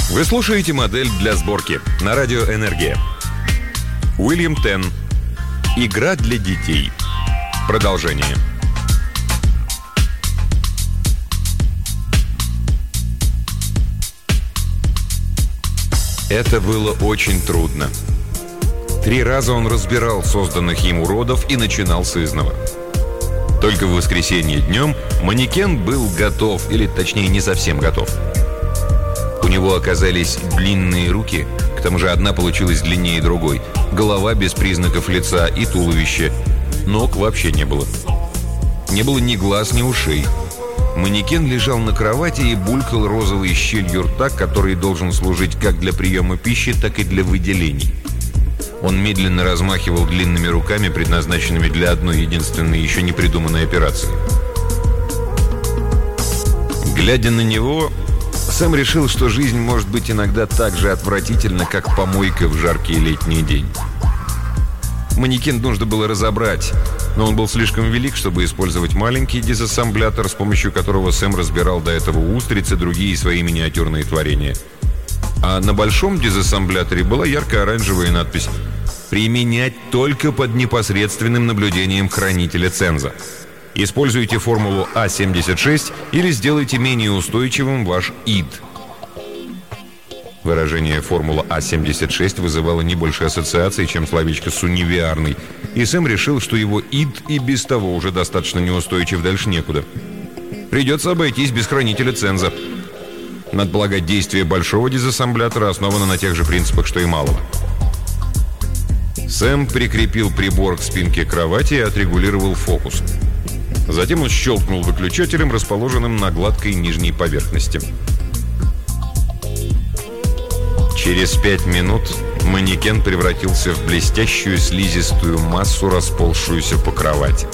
Вы слушаете модель для сборки на радио «Энергия». Уильям Тенн. Игра для детей. Продолжение. Это было очень трудно. 3 раза он разбирал созданных им уродов и начинал с изного. Только в воскресенье днем манекен был готов, или точнее не совсем готов. У него оказались длинные руки, к тому же одна получилась длиннее другой, голова без признаков лица и туловище. Ног вообще не было. Не было ни глаз, ни ушей. Манекен лежал на кровати и булькал розовой щелью рта, который должен служить как для приема пищи, так и для выделений. Он медленно размахивал длинными руками, предназначенными для одной единственной, еще не придуманной операции. Глядя на него, Сэм решил, что жизнь может быть иногда так же отвратительна, как помойка в жаркий летний день. Манекен нужно было разобрать, но он был слишком велик, чтобы использовать маленький дезассемблятор, с помощью которого Сэм разбирал до этого устриц и другие свои миниатюрные творения. А на большом дезассембляторе была ярко-оранжевая надпись «Применять только под непосредственным наблюдением хранителя ценза. Используйте формулу А76 или сделайте менее устойчивым ваш ид». Выражение «формула А76» вызывало не больше ассоциаций, чем словечко «суннивиарный», и Сэм решил, что его ид и без того уже достаточно неустойчив, дальше некуда. Придется обойтись без хранителя ценза. Надо полагать, действие большого дезассемблятора основано на тех же принципах, что и малого. Сэм прикрепил прибор к спинке кровати и отрегулировал фокус. Затем он щелкнул выключателем, расположенным на гладкой нижней поверхности. Через 5 минут манекен превратился в блестящую слизистую массу, расползшуюся по кровати.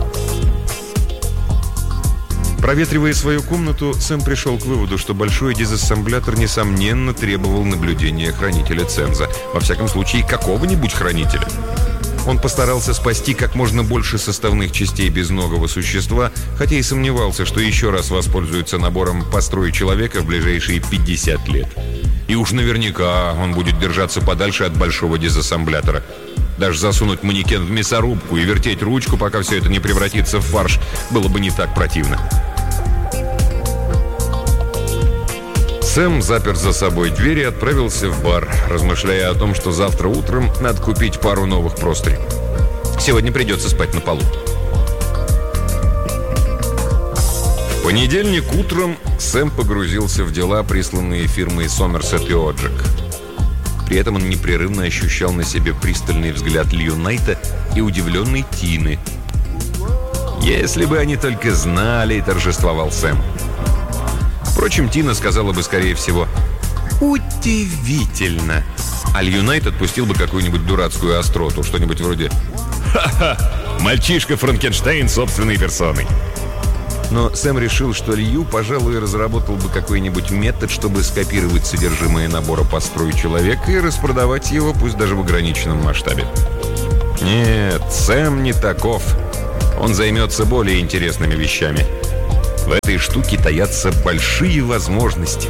Проветривая свою комнату, Сэм пришел к выводу, что большой дезассемблятор, несомненно, требовал наблюдения хранителя ценза. Во всяком случае, какого-нибудь хранителя. Он постарался спасти как можно больше составных частей безногого существа, хотя и сомневался, что еще раз воспользуется набором «Построй человека» в ближайшие 50 лет. И уж наверняка он будет держаться подальше от большого дезассемблятора. Даже засунуть манекен в мясорубку и вертеть ручку, пока все это не превратится в фарш, было бы не так противно. Сэм запер за собой дверь и отправился в бар, размышляя о том, что завтра утром надо купить пару новых простыней. Сегодня придется спать на полу. В понедельник утром Сэм погрузился в дела, присланные фирмой Сомерсет и Оджек. При этом он непрерывно ощущал на себе пристальный взгляд Льюнайта и удивленной Тины. «Если бы они только знали», — торжествовал Сэм. Впрочем, Тина сказала бы, скорее всего, «Удивительно!» А Льюнайт отпустил бы какую-нибудь дурацкую остроту, что-нибудь вроде «Ха-ха! Мальчишка Франкенштейн собственной персоной!» Но Сэм решил, что Лью, пожалуй, разработал бы какой-нибудь метод, чтобы скопировать содержимое набора «Построй человека» и распродавать его, пусть даже в ограниченном масштабе. Нет, Сэм не таков. Он займется более интересными вещами. В этой штуке таятся большие возможности.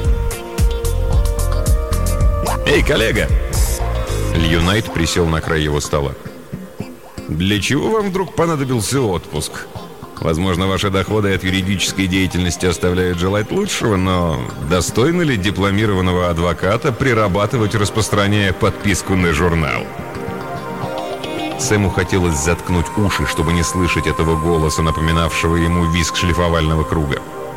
«Эй, коллега!» Льюнайт присел на край его стола. «Для чего вам вдруг понадобился отпуск? Возможно, ваши доходы от юридической деятельности оставляют желать лучшего, но достойно ли дипломированного адвоката прирабатывать, распространяя подписку на журнал?» Сэму хотелось заткнуть уши, чтобы не слышать этого голоса, напоминавшего ему визг шлифовального круга.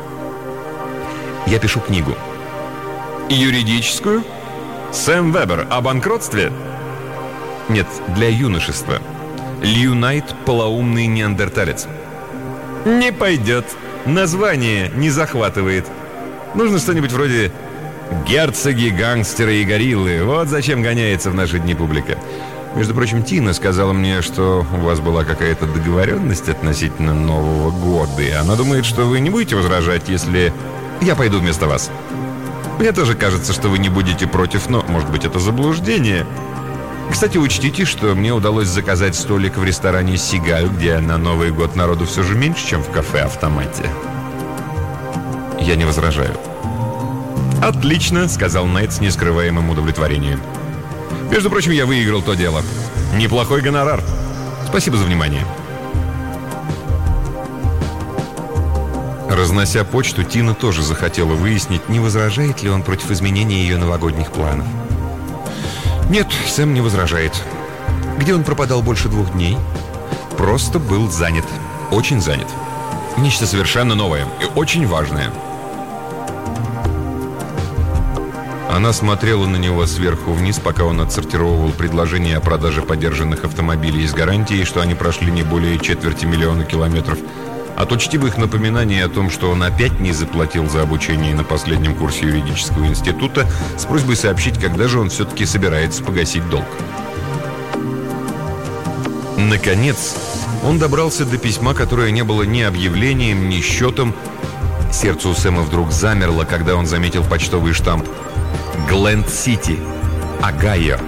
«Я пишу книгу». «Юридическую? Сэм Вебер о банкротстве?» «Нет, для юношества. Льюнайт – полоумный неандерталец». «Не пойдет. Название не захватывает. Нужно что-нибудь вроде «Герцоги, гангстеры и гориллы». Вот зачем гоняется в наши дни публика. Между прочим, Тина сказала мне, что у вас была какая-то договоренность относительно Нового года, и она думает, что вы не будете возражать, если я пойду вместо вас. Мне тоже кажется, что вы не будете против, но, может быть, это заблуждение. Кстати, учтите, что мне удалось заказать столик в ресторане «Сигаль», где на Новый год народу все же меньше, чем в кафе-автомате. Я не возражаю. «Отлично», — сказал Найт с нескрываемым удовлетворением. «Между прочим, я выиграл то дело. Неплохой гонорар. Спасибо за внимание». Разнося почту, Тина тоже захотела выяснить, не возражает ли он против изменения ее новогодних планов. Нет, Сэм не возражает. Где он пропадал больше 2 дней? Просто был занят. Очень занят. Нечто совершенно новое и очень важное. Она смотрела на него сверху вниз, пока он отсортировывал предложения о продаже подержанных автомобилей с гарантией, что они прошли не более 250 000 километров. От учтивых напоминаний о том, что он опять не заплатил за обучение на последнем курсе юридического института, с просьбой сообщить, когда же он все-таки собирается погасить долг. Наконец, он добрался до письма, которое не было ни объявлением, ни счетом. Сердце у Сэма вдруг замерло, когда он заметил почтовый штамп «Гленд-Сити, Огайо».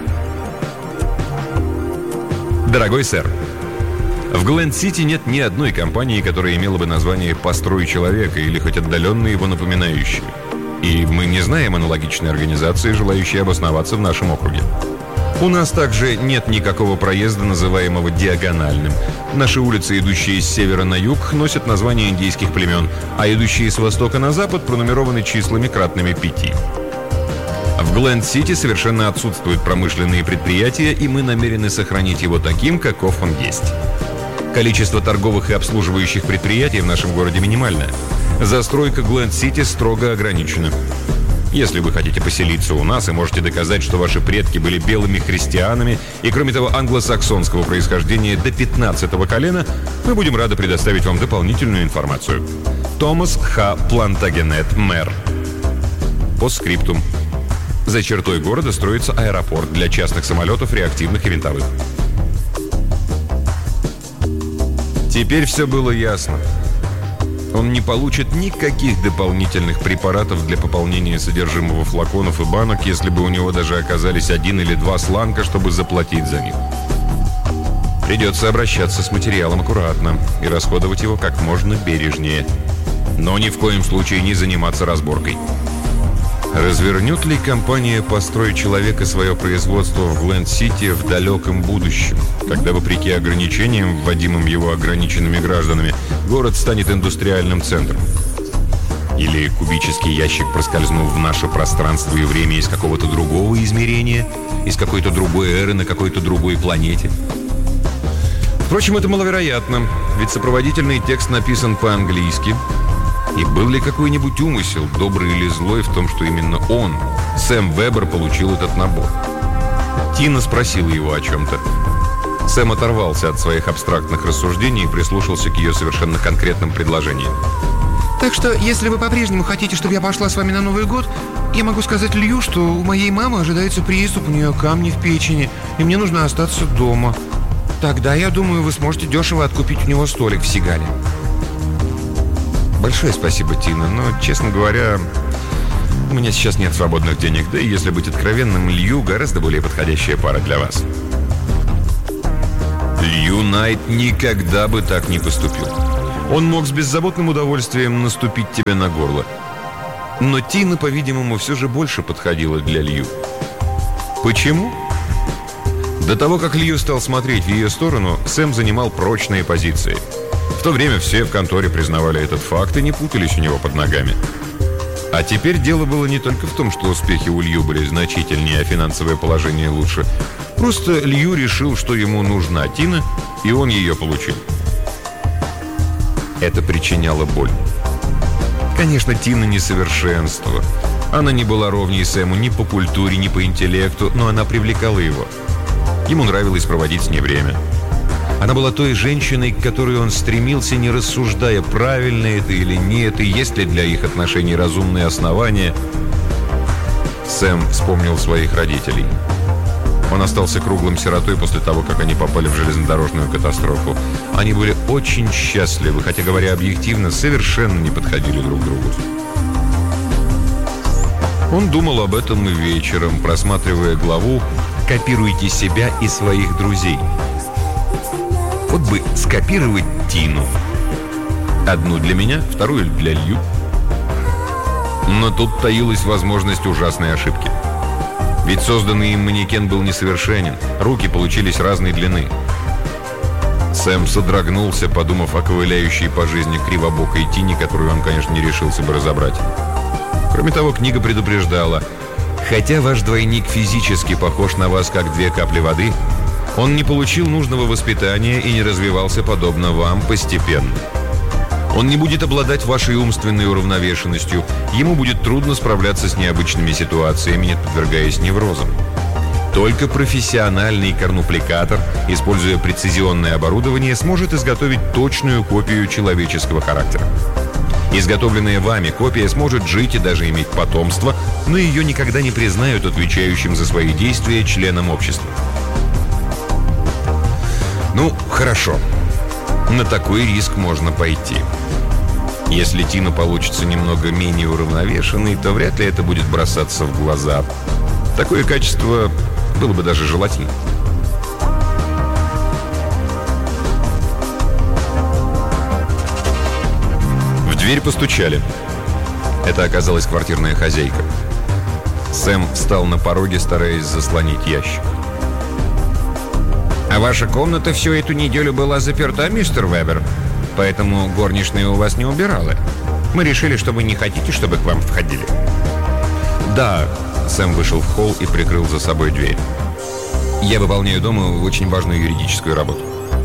«Дорогой сэр, в Гленд-Сити нет ни одной компании, которая имела бы название «Построй человека» или хоть отдаленно его напоминающее. И мы не знаем аналогичной организации, желающей обосноваться в нашем округе. У нас также нет никакого проезда, называемого диагональным. Наши улицы, идущие с севера на юг, носят названия индейских племен, а идущие с востока на запад пронумерованы числами кратными 5. В Гленд-Сити совершенно отсутствуют промышленные предприятия, и мы намерены сохранить его таким, каков он есть. Количество торговых и обслуживающих предприятий в нашем городе минимальное. Застройка Гленд-Сити строго ограничена. Если вы хотите поселиться у нас и можете доказать, что ваши предки были белыми христианами и, кроме того, англосаксонского происхождения до 15-го колена, мы будем рады предоставить вам дополнительную информацию. Томас Х. Плантагенет, мэр. Постскриптум. За чертой города строится аэропорт для частных самолетов, реактивных и винтовых. Теперь все было ясно. Он не получит никаких дополнительных препаратов для пополнения содержимого флаконов и банок, если бы у него даже оказались 1 или 2 сланга, чтобы заплатить за них. Придется обращаться с материалом аккуратно и расходовать его как можно бережнее. Но ни в коем случае не заниматься разборкой. Развернет ли компания «Построй человека» свое производство в Гленд-Сити в далеком будущем, когда, вопреки ограничениям, вводимым его ограниченными гражданами, город станет индустриальным центром? Или кубический ящик проскользнул в наше пространство и время из какого-то другого измерения, из какой-то другой эры на какой-то другой планете? Впрочем, это маловероятно, ведь сопроводительный текст написан по-английски. И был ли какой-нибудь умысел, добрый или злой, в том, что именно он, Сэм Вебер, получил этот набор? Тина спросила его о чем-то. Сэм оторвался от своих абстрактных рассуждений и прислушался к ее совершенно конкретным предложениям. Так что, если вы по-прежнему хотите, чтобы я пошла с вами на Новый год, я могу сказать Лью, что у моей мамы ожидается приступ, у нее камни в печени, и мне нужно остаться дома. Тогда, я думаю, вы сможете дешево откупить у него столик в Сигале. Большое спасибо, Тина, но, честно говоря, у меня сейчас нет свободных денег, да и, если быть откровенным, Лью гораздо более подходящая пара для вас. Лью Найт никогда бы так не поступил. Он мог с беззаботным удовольствием наступить тебе на горло. Но Тина, по-видимому, все же больше подходила для Лью. Почему? До того, как Лью стал смотреть в ее сторону, Сэм занимал прочные позиции. В то время все в конторе признавали этот факт и не путались у него под ногами. А теперь дело было не только в том, что успехи у Лью были значительнее, а финансовое положение лучше. Просто Лью решил, что ему нужна Тина, и он ее получил. Это причиняло боль. Конечно, Тина не совершенство. Она не была ровней Сэму ни по культуре, ни по интеллекту, но она привлекала его. Ему нравилось проводить с ней время. Она была той женщиной, к которой он стремился, не рассуждая, правильно это или нет, и есть ли для их отношений разумные основания. Сэм вспомнил своих родителей. Он остался круглым сиротой после того, как они попали в железнодорожную катастрофу. Они были очень счастливы, хотя, говоря объективно, совершенно не подходили друг к другу. Он думал об этом и вечером, просматривая главу «Копируйте себя и своих друзей». Вот бы скопировать Тину. Одну для меня, вторую для Лью. Но тут таилась возможность ужасной ошибки. Ведь созданный им манекен был несовершенен, руки получились разной длины. Сэм содрогнулся, подумав о ковыляющей по жизни кривобокой Тине, которую он, конечно, не решился бы разобрать. Кроме того, книга предупреждала: хотя ваш двойник физически похож на вас, как 2 капли воды, он не получил нужного воспитания и не развивался подобно вам постепенно. Он не будет обладать вашей умственной уравновешенностью, ему будет трудно справляться с необычными ситуациями, не подвергаясь неврозам. Только профессиональный корнупликатор, используя прецизионное оборудование, сможет изготовить точную копию человеческого характера. Изготовленная вами копия сможет жить и даже иметь потомство, но ее никогда не признают отвечающим за свои действия членом общества. Ну, хорошо. На такой риск можно пойти. Если Тина получится немного менее уравновешенной, то вряд ли это будет бросаться в глаза. Такое качество было бы даже желательно. В дверь постучали. Это оказалась квартирная хозяйка. Сэм встал на пороге, стараясь заслонить ящик. А ваша комната всю эту неделю была заперта, мистер Вебер, поэтому горничная у вас не убирала. Мы решили, что вы не хотите, чтобы к вам входили. Да, Сэм вышел в холл и прикрыл за собой дверь. Я выполняю дома очень важную юридическую работу.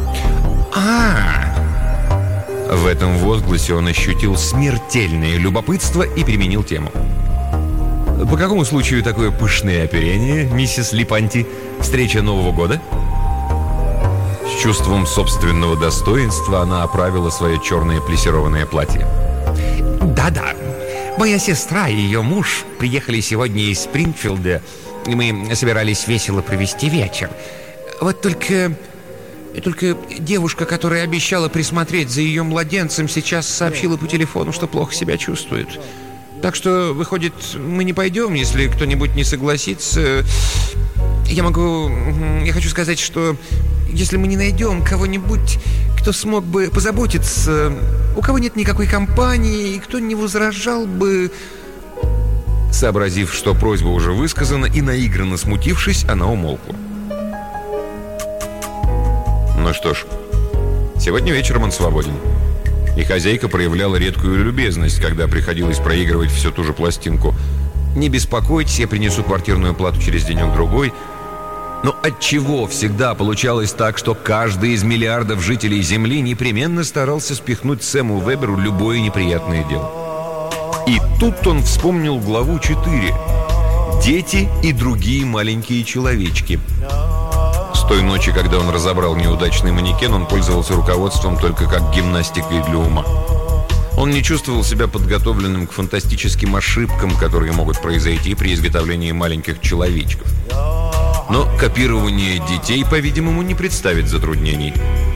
В этом возгласе он ощутил смертельное любопытство и переменил тему. По какому случаю такое пышное оперение, миссис Липанти? Встреча Нового года? С чувством собственного достоинства она оправила свое черное плессированное платье. Да-да. Моя сестра и ее муж приехали сегодня из Спрингфилда, и мы собирались весело провести вечер. Вот только девушка, которая обещала присмотреть за ее младенцем, сейчас сообщила по телефону, что плохо себя чувствует. Так что, выходит, мы не пойдем, если кто-нибудь не согласится. Я хочу сказать, что если мы не найдем кого-нибудь, кто смог бы позаботиться, у кого нет никакой компании, и кто не возражал бы... Сообразив, что просьба уже высказана, и наигранно смутившись, она умолкла. Ну что ж, сегодня вечером он свободен. И хозяйка проявляла редкую любезность, когда приходилось проигрывать всю ту же пластинку. «Не беспокойтесь, я принесу квартирную плату через денек-другой». Но отчего всегда получалось так, что каждый из миллиардов жителей Земли непременно старался спихнуть Сэму Веберу любое неприятное дело? И тут он вспомнил главу 4. «Дети и другие маленькие человечки». С той ночи, когда он разобрал неудачный манекен, он пользовался руководством только как гимнастикой для ума. Он не чувствовал себя подготовленным к фантастическим ошибкам, которые могут произойти при изготовлении маленьких человечков. Но копирование детей, по-видимому, не представит затруднений.